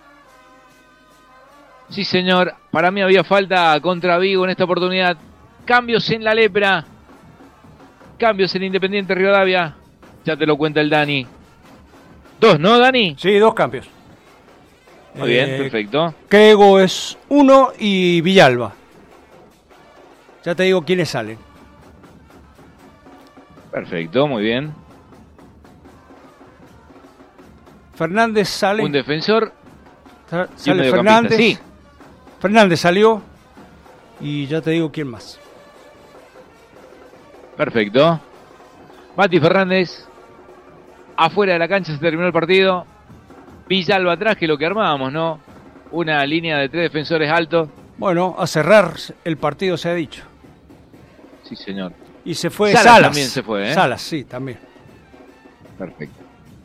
Sí, señor, para mí había falta contra Vigo en esta oportunidad. Cambios en la Lepra, cambios en Independiente Rivadavia, ya te lo cuenta el Dani. Dos, ¿no, Dani? Sí, dos cambios. Muy eh, bien, perfecto. Crego es uno y Villalba. Ya te digo quiénes salen. Perfecto, muy bien. Fernández sale. Un defensor. Sa- sale Fernández. Sí. Fernández salió. Y ya te digo quién más. Perfecto. Mati Fernández. Afuera de la cancha se terminó el partido. Villalba atrás, que es lo que armábamos, ¿no? Una línea de tres defensores altos. Bueno, a cerrar el partido se ha dicho. Sí, señor. Y se fue Salas. Salas. También se fue, ¿eh? Salas, sí, también. Perfecto.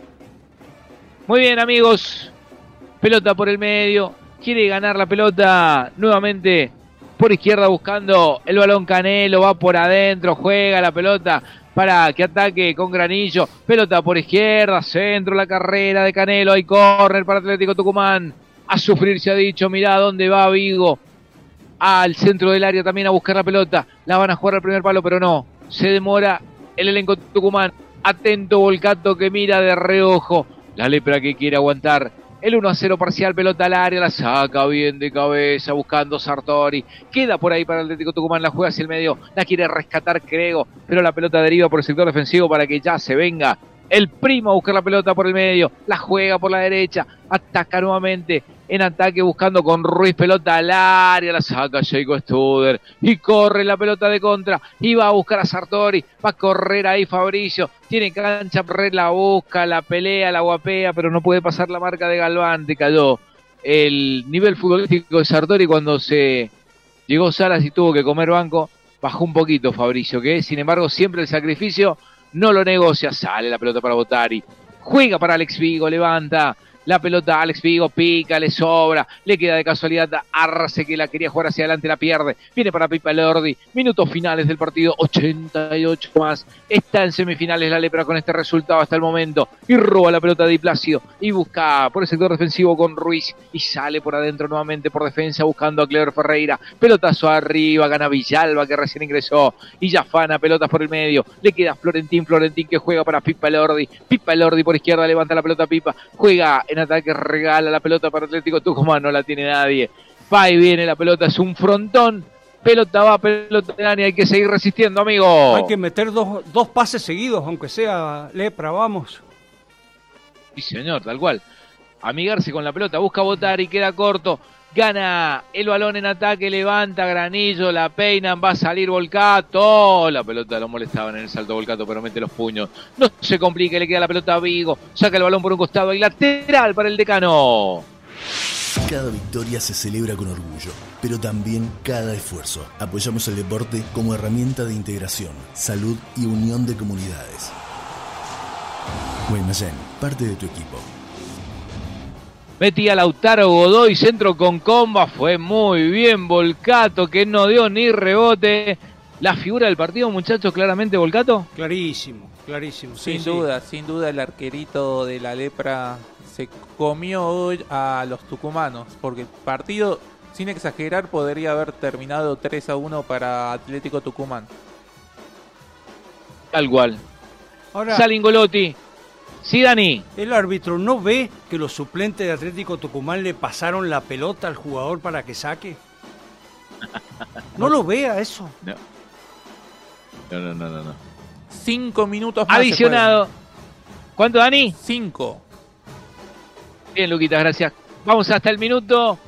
Muy bien, amigos. Pelota por el medio. Quiere ganar la pelota nuevamente por izquierda buscando el balón Canelo. Va por adentro, juega la pelota para que ataque con Granillo. Pelota por izquierda, centro, la carrera de Canelo. Hay córner para Atlético Tucumán. A sufrir se ha dicho. Mirá dónde va Vigo. Al centro del área también a buscar la pelota. La van a jugar al primer palo, pero no. Se demora el elenco Tucumán. Atento Volcato que mira de reojo. La Lepra que quiere aguantar. El uno a cero parcial, pelota al área, la saca bien de cabeza, buscando Sartori. Queda por ahí para el Atlético Tucumán, la juega hacia el medio, la quiere rescatar Crego, pero la pelota deriva por el sector defensivo para que ya se venga el Primo a buscar la pelota por el medio, la juega por la derecha, ataca nuevamente en ataque buscando con Ruiz, pelota al área, la saca Jacob Studer y corre la pelota de contra y va a buscar a Sartori, va a correr ahí Fabricio, tiene cancha, la busca, la pelea, la guapea, pero no puede pasar la marca de Galván, te cayó el nivel futbolístico de Sartori cuando se llegó Salas y tuvo que comer banco, bajó un poquito Fabricio, que sin embargo siempre el sacrificio no lo negocia, sale la pelota para Botari, juega para Alex Vigo, levanta la pelota, Alex Vigo pica, le sobra, le queda de casualidad a Arce que la quería jugar hacia adelante, la pierde, viene para Pipa Lordi, minutos finales del partido, ochenta y ocho más, está en semifinales la Lepra con este resultado hasta el momento, y roba la pelota de Di Plácido, y busca por el sector defensivo con Ruiz, y sale por adentro nuevamente por defensa buscando a Clever Ferreira, pelotazo arriba, gana Villalba que recién ingresó, y ya fana, pelotas por el medio, le queda Florentín, Florentín que juega para Pipa Lordi, Pipa Lordi por izquierda, levanta la pelota Pipa, juega en ataque, regala la pelota para Atlético Tucumán, no la tiene nadie, va y viene la pelota, es un frontón, pelota va, pelota de Dani, hay que seguir resistiendo, amigo. Hay que meter dos, dos pases seguidos, aunque sea Lepra, vamos. Sí, señor, tal cual. Amigarse con la pelota, busca botar y queda corto, gana el balón en ataque, levanta Granillo, la peinan, va a salir Volcato, la pelota lo molestaban en el salto Volcato, pero mete los puños, no se complica, le queda la pelota a Vigo, saca el balón por un costado y lateral para el Decano. Cada victoria se celebra con orgullo, pero también cada esfuerzo. Apoyamos el deporte como herramienta de integración, salud y unión de comunidades. Guaymallén, parte de tu equipo. Metía Lautaro Godoy, centro con comba, fue muy bien Volcato, que no dio ni rebote. La figura del partido, muchachos, claramente Volcato. Clarísimo, clarísimo. Sin sí, duda, sí. sin duda el arquerito de la Lepra se comió hoy a los tucumanos, porque el partido, sin exagerar, podría haber terminado tres a uno para Atlético Tucumán. Tal cual. Ahora, Sale Ingolotti. Sí, Dani. El árbitro no ve que los suplentes de Atlético Tucumán le pasaron la pelota al jugador para que saque. No lo vea eso. No. No, no, no, no. no. Cinco minutos más. Adicionado. ¿Cuánto, Dani? Cinco. Bien, Luquitas, gracias. Vamos hasta el minuto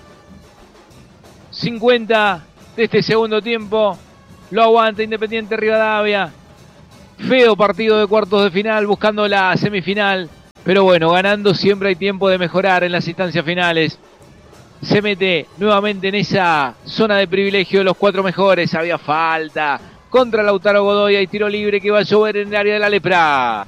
cincuenta de este segundo tiempo. Lo aguanta Independiente Rivadavia. Feo partido de cuartos de final, buscando la semifinal. Pero bueno, ganando siempre hay tiempo de mejorar en las instancias finales. Se mete nuevamente en esa zona de privilegio de los cuatro mejores. Había falta contra Lautaro Godoy. Hay tiro libre que va a llover en el área de la Lepra.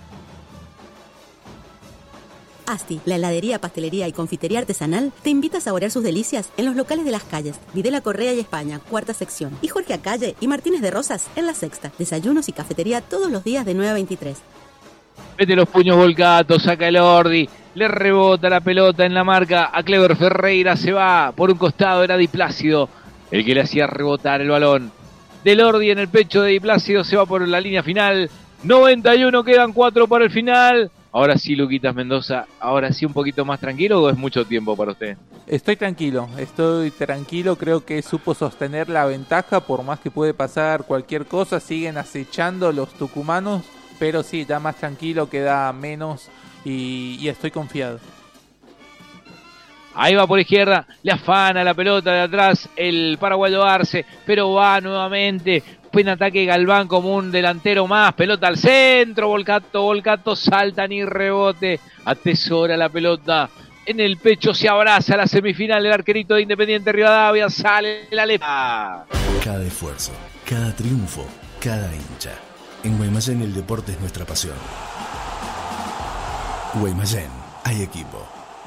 Asti, la heladería, pastelería y confitería artesanal, te invita a saborear sus delicias en los locales de Las Calles, Videla Correa y España, cuarta sección, y Jorge Acalle y Martínez de Rosas en la sexta. Desayunos y cafetería todos los días de nueve a veintitrés. Mete los puños Volcato, saca el Ordi, le rebota la pelota en la marca a Clever Ferreira, se va por un costado, era Di Plácido el que le hacía rebotar el balón. Del Ordi en el pecho de Di Plácido, se va por la línea final. noventa y uno, quedan cuatro para el final. Ahora sí, Luquitas Mendoza, ahora sí un poquito más tranquilo, ¿o es mucho tiempo para usted? Estoy tranquilo, estoy tranquilo, creo que supo sostener la ventaja, por más que puede pasar cualquier cosa, siguen acechando los tucumanos, pero sí, ya más tranquilo, queda menos y, y estoy confiado. Ahí va por izquierda, le afana la pelota de atrás el paraguayo Arce, pero va nuevamente. En ataque Galván como un delantero más, pelota al centro, Volcato, Volcato salta ni rebote, atesora la pelota en el pecho, se abraza la semifinal, el arquerito de Independiente Rivadavia, sale la Lepra. Cada esfuerzo, cada triunfo, cada hincha. En Guaymallén el deporte es nuestra pasión. Guaymallén, hay equipo.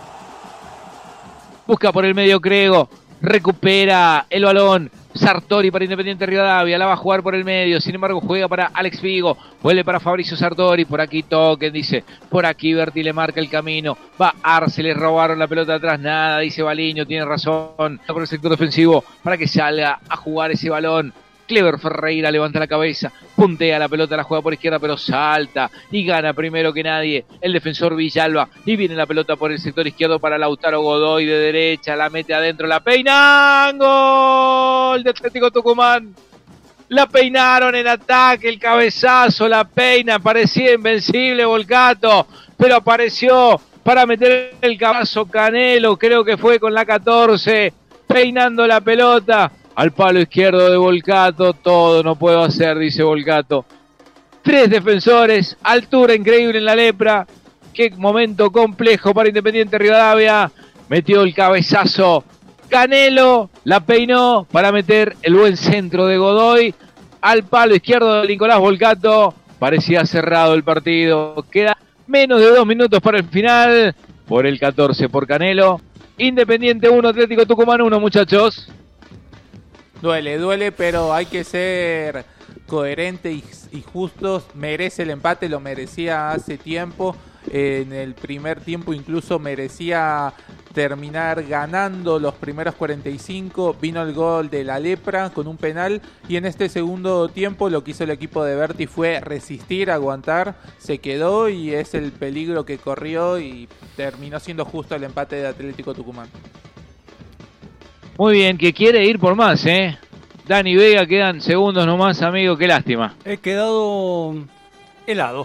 Busca por el medio Crego, recupera el balón. Sartori para Independiente Rivadavia, la va a jugar por el medio, sin embargo juega para Alex Figo, vuelve para Fabricio Sartori, por aquí Token, dice, por aquí Berti le marca el camino, va Arce, le robaron la pelota atrás, nada, dice Baliño, tiene razón, por el sector defensivo, para que salga a jugar ese balón. Clever Ferreira levanta la cabeza, puntea la pelota, la juega por izquierda, pero salta y gana primero que nadie el defensor Villalba. Y viene la pelota por el sector izquierdo para Lautaro Godoy de derecha, la mete adentro, la peina, ¡gol de Atlético Tucumán! La peinaron en ataque, el cabezazo, la peina, parecía invencible Volcato, pero apareció para meter el cabezazo Canelo, creo que fue con la catorce, peinando la pelota. Al palo izquierdo de Volcato, todo no puedo hacer, dice Volcato. Tres defensores, altura increíble en la Lepra. Qué momento complejo para Independiente Rivadavia. Metió el cabezazo Canelo, la peinó para meter el buen centro de Godoy. Al palo izquierdo de Nicolás Volcato. Parecía cerrado el partido. Queda menos de dos minutos para el final. Por el catorce, por Canelo. Independiente uno, Atlético Tucumán uno, muchachos. Duele, duele, pero hay que ser coherente y, y justos. Merece el empate, lo merecía hace tiempo. En el primer tiempo incluso merecía terminar ganando los primeros cuarenta y cinco. Vino el gol de la Lepra con un penal. Y en este segundo tiempo lo que hizo el equipo de Berti fue resistir, aguantar. Se quedó y es el peligro que corrió y terminó siendo justo el empate de Atlético Tucumán. Muy bien, que quiere ir por más, ¿eh? Dani Vega, quedan segundos nomás, amigo, qué lástima. He quedado helado.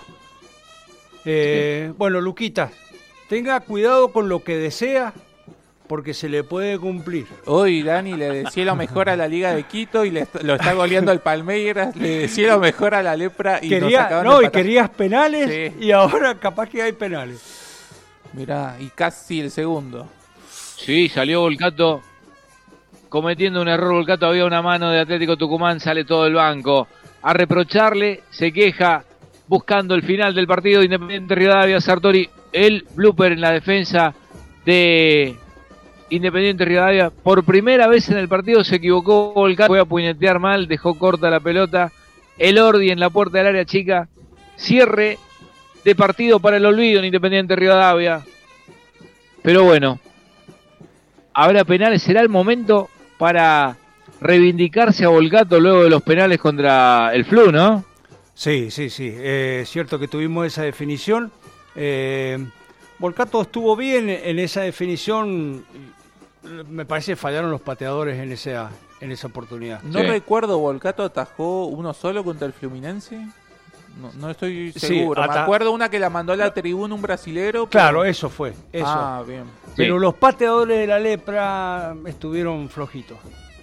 Eh, sí. Bueno, Luquita, tenga cuidado con lo que desea, porque se le puede cumplir. Hoy Dani le decía lo mejor a la Liga de Quito y le, lo está goleando al Palmeiras, le decía lo mejor a la Lepra y Quería, nos acaban no, de y querías penales, sí. Y ahora capaz que hay penales. Mirá, y casi el segundo. Sí, salió Volcato cometiendo un error. Volcato, había una mano de Atlético Tucumán, sale todo el banco a reprocharle, se queja buscando el final del partido. Independiente Rivadavia, Sartori, el blooper en la defensa de Independiente Rivadavia. Por primera vez en el partido se equivocó Volcato, fue a puñetear mal, dejó corta la pelota. El Ordi en la puerta del área chica. Cierre de partido para el olvido en Independiente Rivadavia. Pero bueno, habrá penales, será el momento para reivindicarse a Volcato luego de los penales contra el Flu, ¿no? Sí, sí, sí. Es eh, cierto que tuvimos esa definición. Eh, Volcato estuvo bien en esa definición. Me parece que fallaron los pateadores en esa, en esa oportunidad. No Sí. recuerdo, ¿Volcato atajó uno solo contra el Fluminense? No, no estoy Sí, seguro. ata- Me acuerdo una que la mandó a la tribuna un brasilero. pero- Claro, eso fue. Eso. Ah, bien. Pero Sí. los pateadores de la Lepra estuvieron flojitos.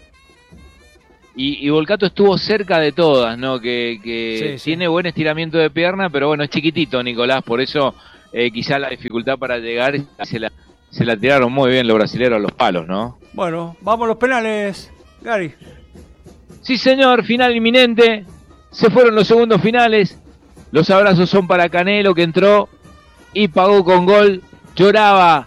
Y, y Volcato estuvo cerca de todas, ¿no? Que, que Sí, sí. tiene buen estiramiento de pierna, pero bueno, es chiquitito Nicolás, por eso eh, quizá la dificultad para llegar se la, se la tiraron muy bien los brasileros a los palos, ¿no? Bueno, vamos a los penales, Gary. Sí, señor, final inminente. Se fueron los segundos finales. Los abrazos son para Canelo, que entró y pagó con gol. Lloraba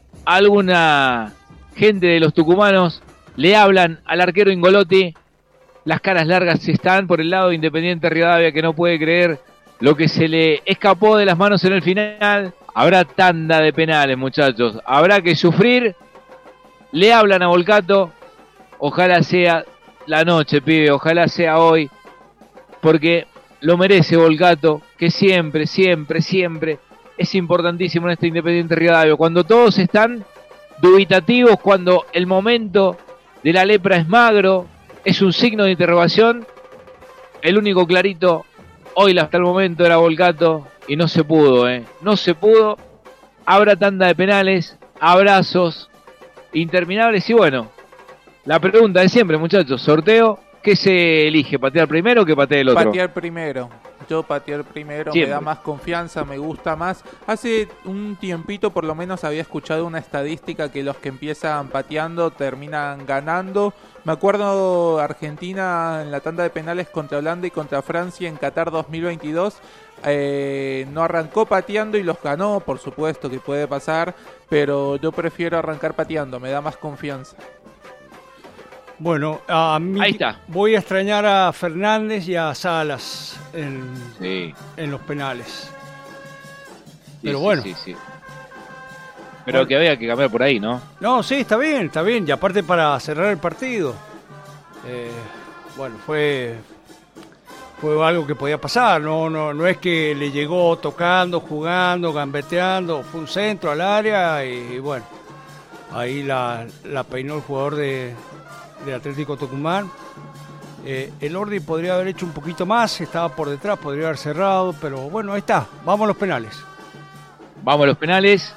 alguna gente de los tucumanos. Le hablan al arquero Ingolotti. Las caras largas están por el lado de Independiente Rivadavia, que no puede creer lo que se le escapó de las manos en el final. Habrá tanda de penales, muchachos. Habrá que sufrir. Le hablan a Volcato. Ojalá sea la noche, pibe. Ojalá sea hoy. Porque lo merece Volcato, que siempre, siempre, siempre es importantísimo en este Independiente Rivadavia. Cuando todos están dubitativos, cuando el momento de la Lepra es magro, es un signo de interrogación, el único clarito hoy hasta el momento era Volcato y no se pudo, ¿eh? No se pudo. Habrá tanda de penales, abrazos interminables y bueno, la pregunta de siempre, muchachos, sorteo, ¿qué se elige? ¿Patear primero o que patee el otro? Patear primero. Yo patear primero, Siempre. me da más confianza, me gusta más. Hace un tiempito por lo menos había escuchado una estadística que los que empiezan pateando terminan ganando. Me acuerdo Argentina en la tanda de penales contra Holanda y contra Francia en Qatar dos mil veintidós. Eh, no arrancó pateando y los ganó, por supuesto que puede pasar, pero yo prefiero arrancar pateando, me da más confianza. Bueno, a mí Ahí está. voy a extrañar a Fernández y a Salas en, Sí, en los penales. sí, Pero sí, bueno. sí, sí. Pero Bueno. que había que cambiar por ahí, ¿no? No, sí, está bien, está bien. Y aparte para cerrar el partido. Eh, bueno, fue fue algo que podía pasar. No, no, no es que le llegó tocando, jugando, gambeteando. Fue un centro al área y, y bueno, ahí la, la peinó el jugador de, de Atlético Tucumán. Eh, el Ordi podría haber hecho un poquito más, estaba por detrás, podría haber cerrado, pero bueno, ahí está. Vamos a los penales. Vamos a los penales.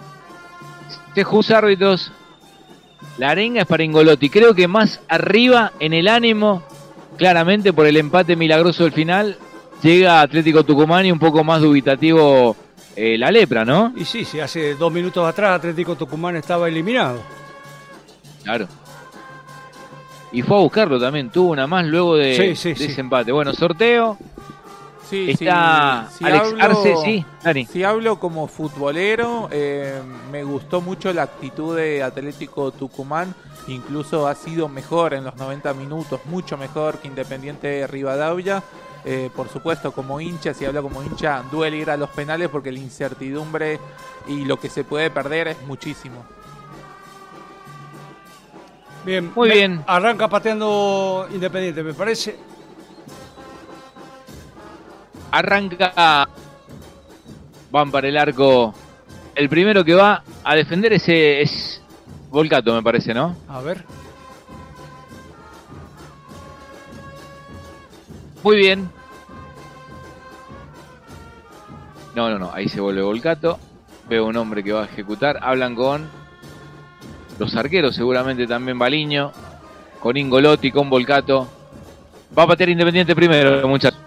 Tejus árbitros. La arenga es para Ingolotti. Creo que más arriba en el ánimo, claramente por el empate milagroso del final, llega Atlético Tucumán y un poco más dubitativo eh, la Lepra, ¿no? Y sí, sí, hace dos minutos atrás Atlético Tucumán estaba eliminado. Claro. Y fue a buscarlo también, tuvo una más luego de, Sí, sí, de sí. ese empate. Bueno, sorteo. Sí, Está sí, si Alex hablo- Arce, sí, Dani. Si hablo como futbolero, eh, me gustó mucho la actitud de Atlético Tucumán. Incluso ha sido mejor en los noventa minutos, mucho mejor que Independiente Rivadavia. Eh, por supuesto, como hincha, si hablo como hincha, duele ir a los penales porque la incertidumbre y lo que se puede perder es muchísimo. Bien, Muy me- bien. Arranca pateando Independiente, me parece. Arranca. Van para el arco. El primero que va a defender ese es Volcato, me parece, ¿no? A ver. Muy bien. No, no, no. Ahí se vuelve Volcato. Veo un hombre que va a ejecutar. Hablan con los arqueros, seguramente también Baliño. Con Ingolotti, con Volcato. Va a patear Independiente primero, muchachos.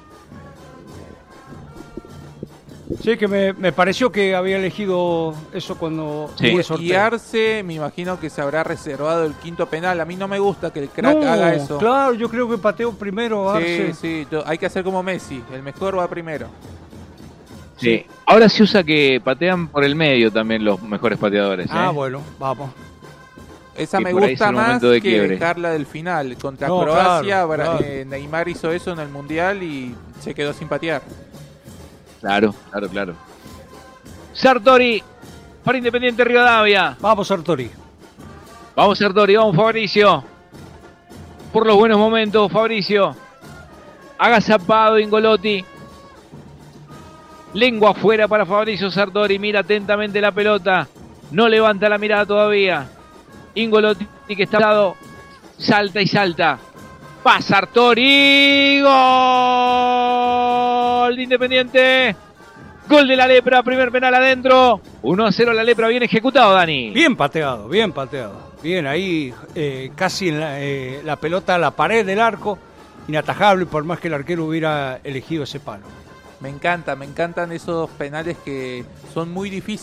Sí, que me, me pareció que había elegido eso cuando Sí. hubo el Y sorteo. Arce, me imagino que se habrá reservado el quinto penal. A mí no me gusta que el crack No, haga eso. claro, yo creo que pateó primero Arce. Sí, sí, yo- hay que hacer como Messi. El mejor va primero. Sí. Ahora se usa que patean por el medio también los mejores pateadores. Ah, ¿eh? bueno, vamos. Esa Y me por ahí gusta es el más momento de que quiebre. dejarla del final. Contra No, Croacia, claro, Bra- claro. eh, Neymar hizo eso en el Mundial y se quedó sin patear. Claro, claro, claro. Sartori para Independiente Rivadavia. Vamos, Sartori. Vamos Sartori, vamos Fabricio. Por los buenos momentos, Fabricio. Agazapado Ingolotti. Lengua afuera para Fabricio Sartori. Mira atentamente la pelota. No levanta la mirada todavía. Ingolotti que está al lado. Salta y salta. Va Sartori. Gol de Independiente. Gol de la Lepra. Primer penal adentro. uno a cero la Lepra. Bien ejecutado, Dani. Bien pateado, bien pateado. Bien ahí, eh, casi en la, eh, la pelota a la pared del arco. Inatajable, por más que el arquero hubiera elegido ese palo. Me encanta, me encantan esos penales que son muy difíciles